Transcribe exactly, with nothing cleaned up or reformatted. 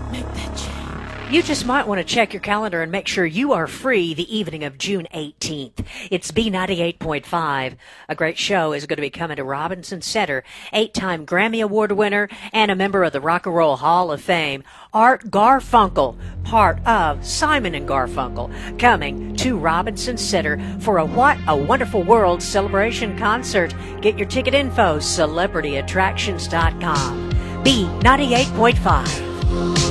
Make that change. You just might want to check your calendar and make sure you are free the evening of June eighteenth. It's B ninety-eight point five. A great show is going to be coming to Robinson Center. Eight-time Grammy Award winner and a member of the Rock and Roll Hall of Fame, Art Garfunkel, part of Simon and Garfunkel, coming to Robinson Center for a What a Wonderful World celebration concert. Get your ticket info, celebrity attractions dot com. B ninety-eight point five.